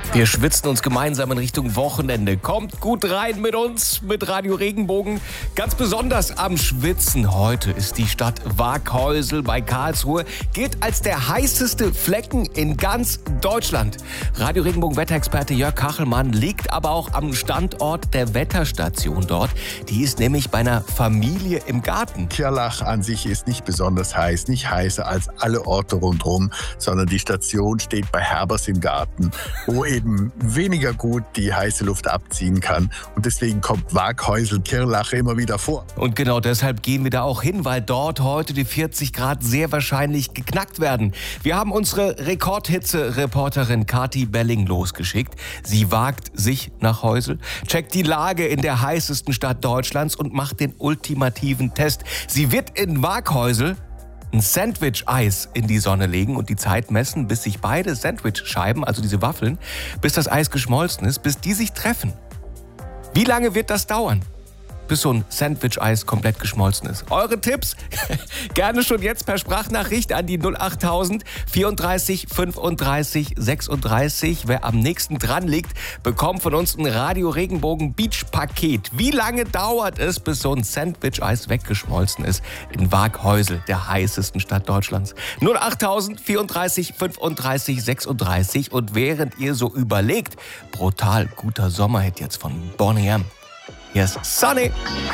Wir schwitzen uns gemeinsam in Richtung Wochenende. Kommt gut rein mit uns, mit Radio Regenbogen. Ganz besonders am Schwitzen heute ist die Stadt Waaghäusel bei Karlsruhe. Gilt als der heißeste Flecken in ganz Deutschland. Radio Regenbogen Wetterexperte Jörg Kachelmann liegt aber auch am Standort der Wetterstation dort. Die ist nämlich bei einer Familie im Garten. Kirlach an sich ist nicht besonders heiß, nicht heißer als alle Orte rundherum, sondern die Station steht bei Herbers im Garten, wo eben weniger gut die heiße Luft abziehen kann. Und deswegen kommt Waaghäusel-Kirlach immer wieder vor. Und genau deshalb gehen wir da auch hin, weil dort heute die 40 Grad sehr wahrscheinlich geknackt werden. Wir haben unsere Rekordhitze-Reporterin Kati Belling losgeschickt. Sie wagt sich nach Heusel, checkt die Lage in der heißesten Stadt Deutschlands und macht den ultimativen Test. Sie wird in Waaghäusel ein Sandwich-Eis in die Sonne legen und die Zeit messen, bis sich beide Sandwich-Scheiben, also diese Waffeln, bis das Eis geschmolzen ist, bis die sich treffen. Wie lange wird das dauern, bis so ein Sandwich-Eis komplett geschmolzen ist? Eure Tipps gerne schon jetzt per Sprachnachricht an die 08000 34 35 36. Wer am nächsten dran liegt, bekommt von uns ein Radio Regenbogen Beach Paket. Wie lange dauert es, bis so ein Sandwich-Eis weggeschmolzen ist in Waaghäusel, der heißesten Stadt Deutschlands? 08000 34 35 36. Und während ihr so überlegt, brutal guter Sommerhit jetzt von Boney M. Hier ist Sunny.